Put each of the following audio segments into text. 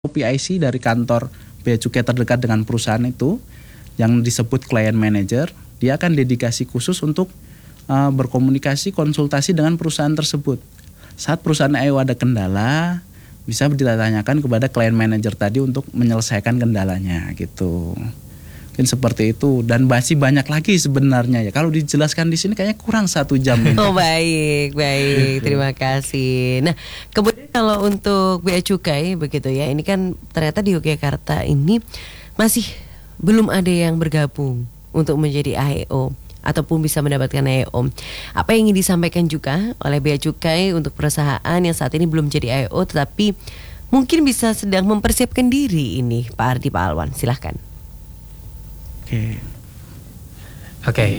PIC dari kantor bea cukai terdekat dengan perusahaan itu yang disebut client manager, dia akan dedikasi khusus untuk berkomunikasi konsultasi dengan perusahaan tersebut. Saat perusahaan AEO ada kendala, bisa ditanyakan kepada client manager tadi untuk menyelesaikan kendalanya gitu. Mungkin seperti itu, dan masih banyak lagi sebenarnya ya. Kalau dijelaskan di sini kayaknya kurang 1 jam ini. Oh baik, Gitu. terima kasih. Nah kemudian kalau untuk bea cukai begitu ya, ini kan ternyata di Yogyakarta ini masih belum ada yang bergabung untuk menjadi AEO ataupun bisa mendapatkan AEO. Apa yang ingin disampaikan juga oleh bea cukai untuk perusahaan yang saat ini belum jadi AEO tetapi mungkin bisa sedang mempersiapkan diri ini, Pak Ardi, Pak Alwan, silahkan. Oke.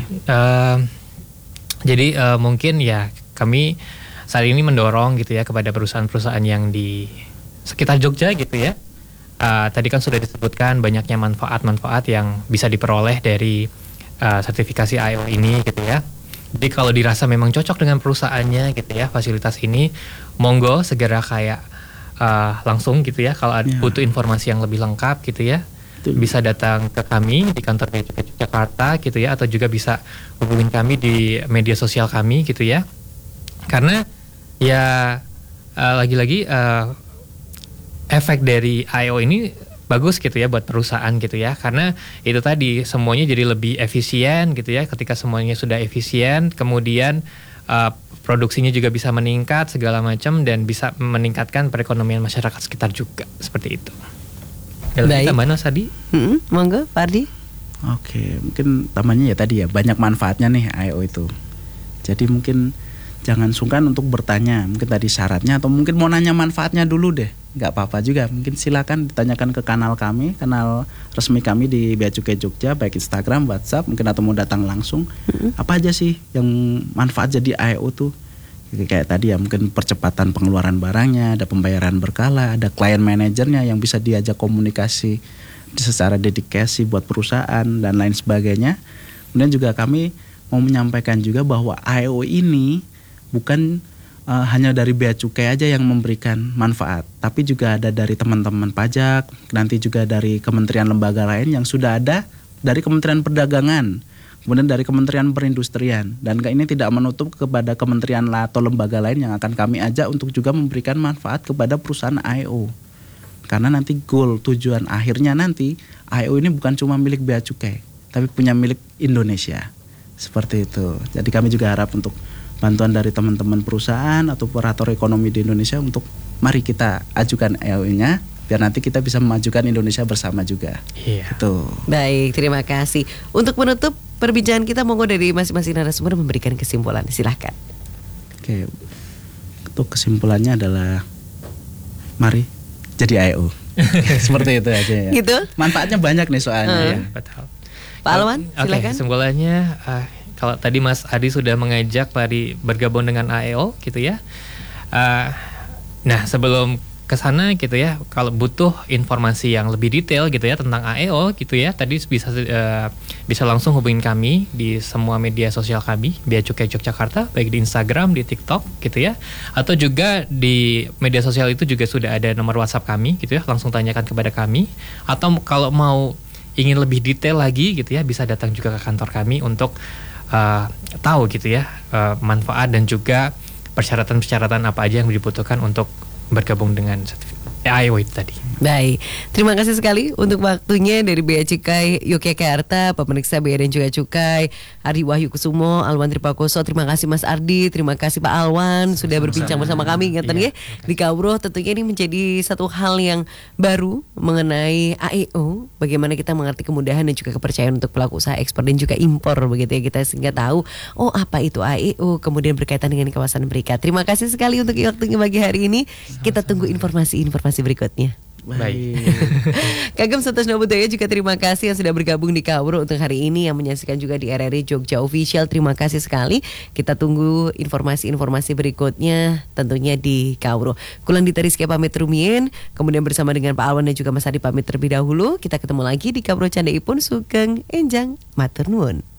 Jadi mungkin ya kami saat ini mendorong gitu ya kepada perusahaan-perusahaan yang di sekitar Jogja gitu ya. Tadi kan sudah disebutkan banyaknya manfaat-manfaat yang bisa diperoleh dari sertifikasi AEO ini gitu ya. Jadi kalau dirasa memang cocok dengan perusahaannya gitu ya, fasilitas ini, monggo segera kayak langsung gitu ya. Kalau butuh informasi yang lebih lengkap gitu ya, bisa datang ke kami di kantor bea cukai Jakarta gitu ya, atau juga bisa hubungin kami di media sosial kami gitu ya. Karena ya lagi-lagi efek dari AEO ini bagus gitu ya buat perusahaan gitu ya, karena itu tadi semuanya jadi lebih efisien gitu ya. Ketika semuanya sudah efisien, kemudian produksinya juga bisa meningkat segala macam dan bisa meningkatkan perekonomian masyarakat sekitar juga, seperti itu. Baik. Tambahan Mas Adi? Monggo Pak Ardi. Oke, mungkin tambahannya ya tadi ya, banyak manfaatnya nih AEO itu. Jadi mungkin jangan sungkan untuk bertanya, mungkin tadi syaratnya atau mungkin mau nanya manfaatnya dulu deh. Nggak apa-apa juga, mungkin silakan ditanyakan ke kanal kami, kanal resmi kami di Bea Cukai Jogja, baik Instagram, WhatsApp, mungkin atau mau datang langsung. Apa aja sih yang manfaat jadi AEO tuh? Kayak tadi ya, mungkin percepatan pengeluaran barangnya, ada pembayaran berkala, ada client manajernya yang bisa diajak komunikasi secara dedikasi buat perusahaan dan lain sebagainya. Kemudian juga kami mau menyampaikan juga bahwa AEO ini bukan hanya dari bea cukai aja yang memberikan manfaat, tapi juga ada dari teman-teman pajak, nanti juga dari kementerian lembaga lain yang sudah ada dari Kementerian Perdagangan, kemudian dari Kementerian Perindustrian, dan ini tidak menutup kepada kementerian atau lembaga lain yang akan kami ajak untuk juga memberikan manfaat kepada perusahaan AEO. Karena nanti goal tujuan akhirnya nanti AEO ini bukan cuma milik bea cukai, tapi punya milik Indonesia. Seperti itu. Jadi kami juga harap untuk bantuan dari teman-teman perusahaan atau operator ekonomi di Indonesia untuk mari kita ajukan AEO-nya biar nanti kita bisa memajukan Indonesia bersama juga. Iya. Gitu. Baik, terima kasih. Untuk menutup perbincangan kita, monggo dari masing-masing narasumber memberikan kesimpulan. Silahkan. Oke, untuk kesimpulannya adalah mari jadi AEO. Seperti itu aja ya. Gitu? Manfaatnya banyak nih soalnya ya. Betul. Pak Alwan, silakan. Oke, kesimpulannya kalau tadi Mas Adi sudah mengajak mari bergabung dengan AEO gitu ya. Nah sebelum ke sana gitu ya, kalau butuh informasi yang lebih detail gitu ya tentang AEO gitu ya, tadi bisa langsung hubungin kami di semua media sosial kami Bea Cukai Yogyakarta, baik di Instagram, di TikTok gitu ya, atau juga di media sosial itu juga sudah ada nomor WhatsApp kami gitu ya, langsung tanyakan kepada kami. Atau kalau mau ingin lebih detail lagi gitu ya, bisa datang juga ke kantor kami untuk tahu gitu ya manfaat dan juga persyaratan-persyaratan apa aja yang dibutuhkan untuk bergabung dengan AEO itu tadi. Baik, terima kasih sekali untuk waktunya dari Bea Cukai Yogyakarta, pemeriksa bea dan juga cukai, Ardi Wahyu Kusumo, Alwan Tripakoso. Terima kasih Mas Ardi, terima kasih Pak Alwan sudah berbincang bersama kami di Kawruh. Tentunya ini menjadi satu hal yang baru mengenai AEO, bagaimana kita mengerti kemudahan dan juga kepercayaan untuk pelaku usaha ekspor dan juga impor begitu ya, kita sehingga tahu apa itu AEO, kemudian berkaitan dengan kawasan berikat. Terima kasih sekali untuk waktunya pagi hari ini. Kita tunggu informasi berikutnya. Baik. Kagem Santoso Budaya juga terima kasih yang sudah bergabung di Kawruh untuk hari ini, yang menyaksikan juga di RRI Jogja Official. Terima kasih sekali. Kita tunggu informasi-informasi berikutnya tentunya di Kawruh. Kulang Dita Rizky pamit rumien, kemudian bersama dengan Pak Alwan dan juga Mas Adi pamit terlebih dahulu. Kita ketemu lagi di Kawruh Candaipun Sugeng Enjang Matur Nuwun.